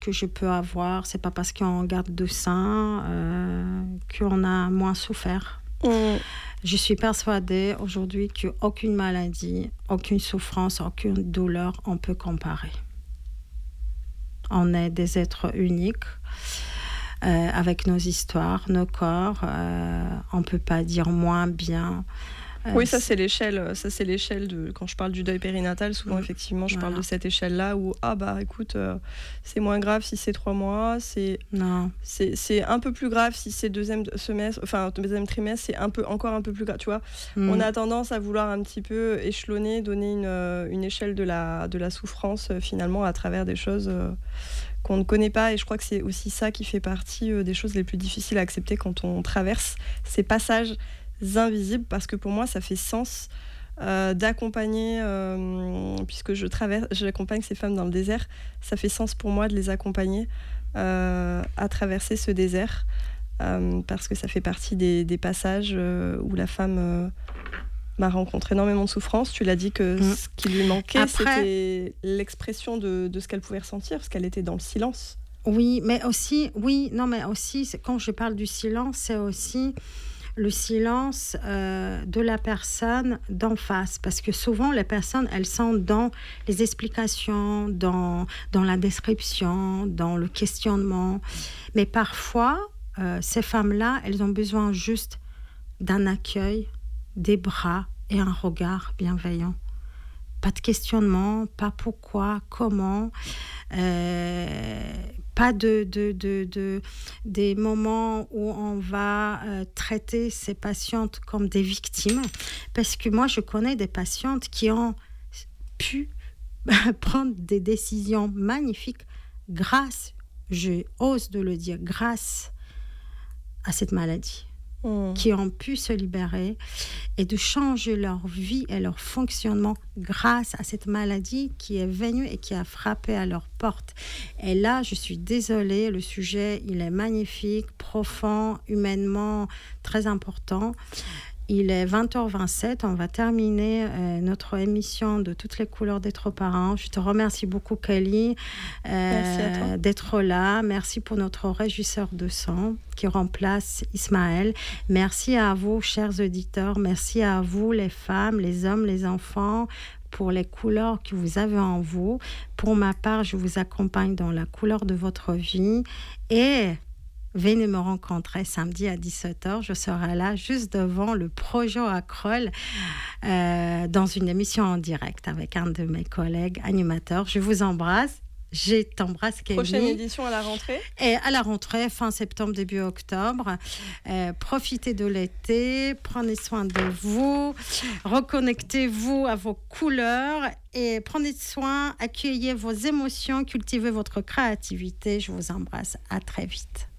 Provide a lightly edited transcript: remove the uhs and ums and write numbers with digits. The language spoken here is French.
que je peux avoir, c'est pas parce qu'on garde de sein qu'on a moins souffert. Je suis persuadée aujourd'hui qu'aucune maladie, aucune souffrance, aucune douleur, on peut comparer. On est des êtres uniques, avec nos histoires, nos corps. On ne peut pas dire moins bien. Oui, ça c'est l'échelle de quand je parle du deuil périnatal, souvent effectivement je parle de cette échelle-là où écoute, c'est moins grave si c'est 3 mois, c'est un peu plus grave si c'est deuxième trimestre, c'est encore un peu plus grave, tu vois. On a tendance à vouloir un petit peu échelonner, donner une échelle de la souffrance finalement à travers des choses qu'on ne connaît pas, et je crois que c'est aussi ça qui fait partie des choses les plus difficiles à accepter quand on traverse ces passages invisibles, parce que pour moi ça fait sens d'accompagner, puisque j'accompagne ces femmes dans le désert, ça fait sens pour moi de les accompagner à traverser ce désert, parce que ça fait partie des passages où la femme rencontre énormément de souffrance. Tu l'as dit que ce qui lui manquait, c'était l'expression de ce qu'elle pouvait ressentir, parce qu'elle était dans le silence. Oui, mais aussi, quand je parle du silence, c'est aussi le silence de la personne d'en face. Parce que souvent, les personnes, elles sont dans les explications, dans la description, dans le questionnement. Mais parfois, ces femmes-là, elles ont besoin juste d'un accueil, des bras et un regard bienveillant. Pas de questionnement, pas pourquoi, comment, pas des moments où on va traiter ces patientes comme des victimes. Parce que moi, je connais des patientes qui ont pu prendre des décisions magnifiques grâce, je ose de le dire, grâce à cette maladie. Qui ont pu se libérer et de changer leur vie et leur fonctionnement grâce à cette maladie qui est venue et qui a frappé à leur porte. Et là, je suis désolée, le sujet, il est magnifique, profond, humainement très important. Il est 20h27, on va terminer notre émission de Toutes les couleurs d'être parents. Je te remercie beaucoup, Kelly, d'être là. Merci pour notre régisseur de son qui remplace Ismaël. Merci à vous, chers auditeurs. Merci à vous, les femmes, les hommes, les enfants, pour les couleurs que vous avez en vous. Pour ma part, je vous accompagne dans la couleur de votre vie. Et venez me rencontrer samedi à 17h. Je serai là juste devant le Projo à Crolles dans une émission en direct avec un de mes collègues animateurs. Je vous embrasse. Je t'embrasse, Kelly. Prochaine édition à la rentrée. Et à la rentrée, fin septembre, début octobre. Profitez de l'été, prenez soin de vous, reconnectez-vous à vos couleurs et prenez soin, accueillez vos émotions, cultivez votre créativité. Je vous embrasse. À très vite.